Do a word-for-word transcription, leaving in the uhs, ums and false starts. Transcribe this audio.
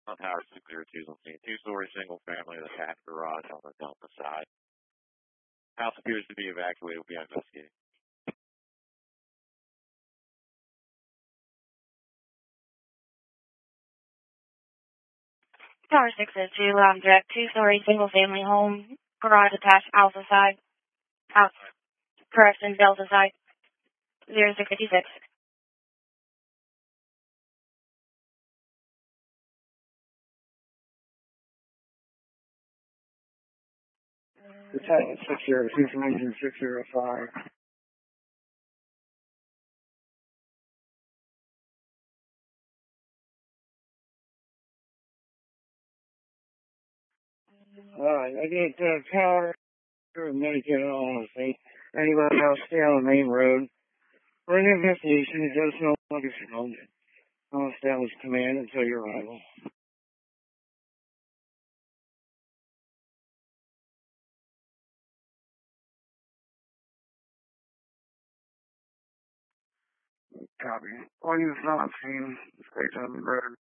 On Tower six zero two is on scene. Two-story single-family with attached garage on the Delta side. House appears to be evacuated. Will be investigating. Tower six oh two, um, direct two-story single-family home, garage attached, Alpha side, house, correction, Delta side, zero six fifty-six. Lieutenant six zero two from engine six zero five. Alright, I get the tower for Medicaid honestly. Anybody else stay on the main road. For an investigation, it does smell like a smoke. I'll establish command until your arrival. Copy. All you thoughts, team. Stay on the road.